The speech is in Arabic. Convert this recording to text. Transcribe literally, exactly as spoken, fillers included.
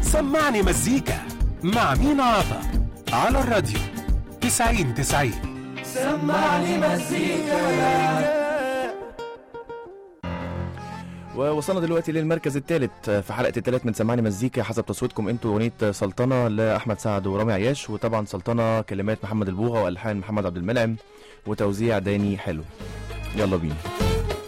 سمعني مزيكا مع مينا عطا على الراديو تسعين تسعين. سمعني مزيكا. ووصلنا دلوقتي للمركز الثالث في حلقة الثالث من سمعني مزيكا حسب تصويتكم انتوا، اغنية سلطنة لأحمد سعد ورامي عياش، وطبعا سلطنة كلمات محمد البوغة والحان محمد عبد المنعم وتوزيع داني حلو. يلا بينا.